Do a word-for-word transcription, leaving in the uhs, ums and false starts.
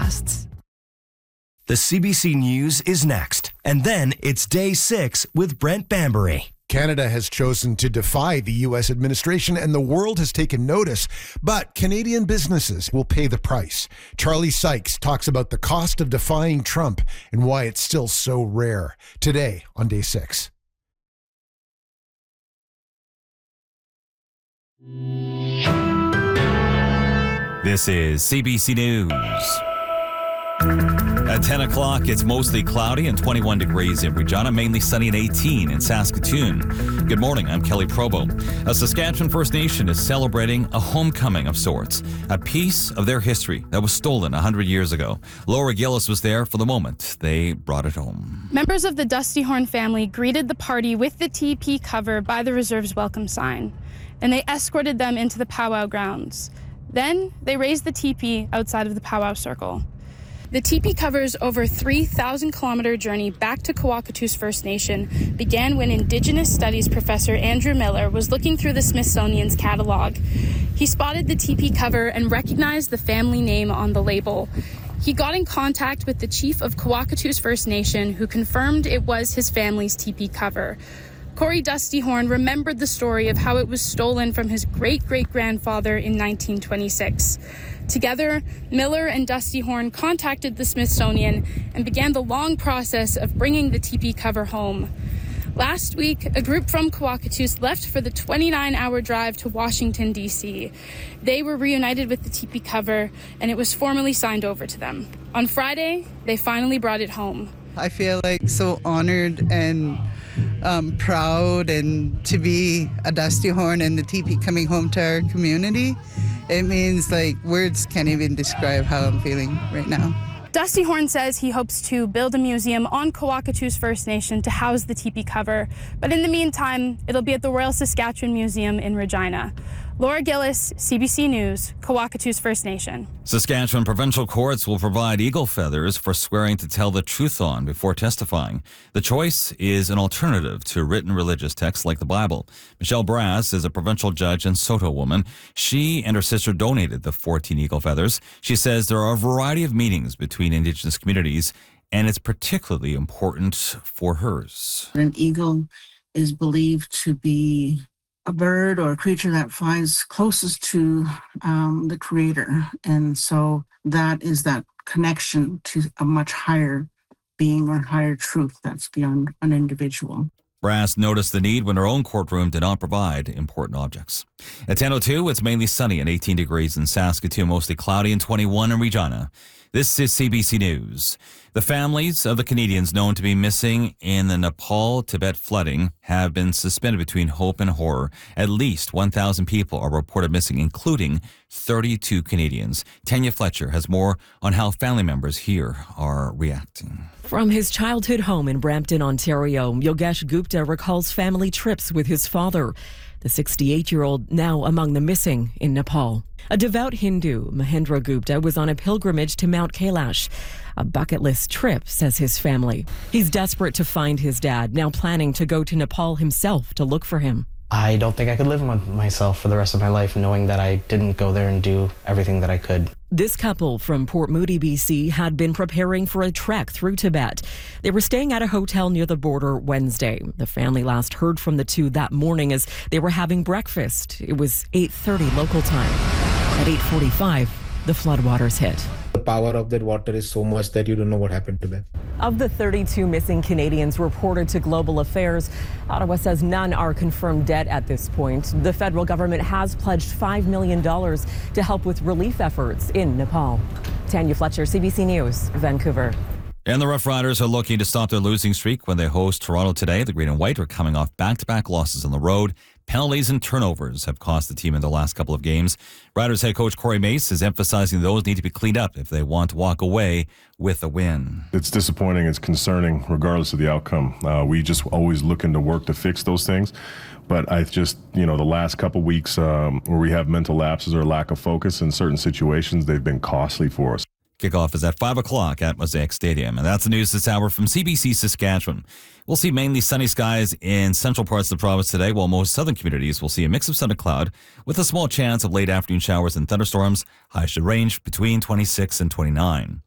podcasts. The C B C News is next, and then it's Day six with Brent Bambury. Canada has chosen to defy the U S administration and the world has taken notice, but Canadian businesses will pay the price. Charlie Sykes talks about the cost of defying Trump and why it's still so rare. Today on Day six. This is C B C News. At ten o'clock, it's mostly cloudy and twenty-one degrees in Regina, mainly sunny and eighteen in Saskatoon. Good morning, I'm Kelly Probo. A Saskatchewan First Nation is celebrating a homecoming of sorts, a piece of their history that was stolen one hundred years ago. Laura Gillis was there for the moment they brought it home. Members of the Dusty Horn family greeted the party with the T P cover by the Reserve's welcome sign, and they escorted them into the powwow grounds. Then they raised the T P outside of the powwow circle. The T P cover's over three thousand kilometer journey back to Kawakatus First Nation began when Indigenous Studies professor Andrew Miller was looking through the Smithsonian's catalog. He spotted the T P cover and recognized the family name on the label. He got in contact with the chief of Kawakatus First Nation, who confirmed it was his family's T P cover. Corey Dusty Horn remembered the story of how it was stolen from his great-great-grandfather in nineteen twenty-six. Together, Miller and Dusty Horn contacted the Smithsonian and began the long process of bringing the T P cover home. Last week, a group from Kawakatus left for the twenty-nine hour drive to Washington, D C. They were reunited with the T P cover, and it was formally signed over to them. On Friday, they finally brought it home. I feel like so honored and um, proud and to be a Dusty Horn and the T P coming home to our community. It means like words can't even describe how I'm feeling right now. Dusty Horn says he hopes to build a museum on Kawakatus First Nation to house the T P cover, but in the meantime, it'll be at the Royal Saskatchewan Museum in Regina. Laura Gillis, C B C News, Kawakatus First Nation. Saskatchewan provincial courts will provide eagle feathers for swearing to tell the truth on before testifying. The choice is an alternative to written religious texts like the Bible. Michelle Brass is a provincial judge and Saulteaux woman. She and her sister donated the fourteen eagle feathers. She says there are a variety of meanings between Indigenous communities, and it's particularly important for hers. An eagle is believed to be a bird or a creature that flies closest to um, the Creator. And so that is that connection to a much higher being or higher truth that's beyond an individual. Brass noticed the need when her own courtroom did not provide important objects. At ten oh two, it's mainly sunny and eighteen degrees in Saskatoon, mostly cloudy and twenty-one in Regina. This is C B C News. The families of the Canadians known to be missing in the Nepal-Tibet flooding have been suspended between hope and horror. At least one thousand people are reported missing, including thirty-two Canadians. Tanya Fletcher has more on how family members here are reacting. From his childhood home in Brampton, Ontario, Yogesh Gupta recalls family trips with his father, the sixty-eight-year-old now among the missing in Nepal. A devout Hindu, Mahendra Gupta, was on a pilgrimage to Mount Kailash, a bucket list trip, says his family. He's desperate to find his dad, now planning to go to Nepal himself to look for him. I don't think I could live with myself for the rest of my life knowing that I didn't go there and do everything that I could. This couple from Port Moody, B C, had been preparing for a trek through Tibet. They were staying at a hotel near the border Wednesday. The family last heard from the two that morning as they were having breakfast. It was eight thirty local time. At eight forty-five, the floodwaters hit. The power of that water is so much that you don't know what happened to them. Of the thirty-two missing Canadians reported to Global Affairs, Ottawa says none are confirmed dead at this point. The federal government has pledged five million dollars to help with relief efforts in Nepal. Tanya Fletcher, C B C News, Vancouver. And the Rough Riders are looking to stop their losing streak when they host Toronto today. The Green and White are coming off back-to-back losses on the road. Penalties and turnovers have cost the team in the last couple of games. Riders head coach Corey Mace is emphasizing those need to be cleaned up if they want to walk away with a win. It's disappointing. It's concerning, regardless of the outcome. Uh, we just always looking to work to fix those things. But I just, you know, the last couple weeks um, where we have mental lapses or lack of focus in certain situations, they've been costly for us. Kickoff is at five o'clock at Mosaic Stadium. And that's the news this hour from C B C Saskatchewan. We'll see mainly sunny skies in central parts of the province today, while most southern communities will see a mix of sun and cloud with a small chance of late afternoon showers and thunderstorms. Highs should range between twenty-six and twenty-nine.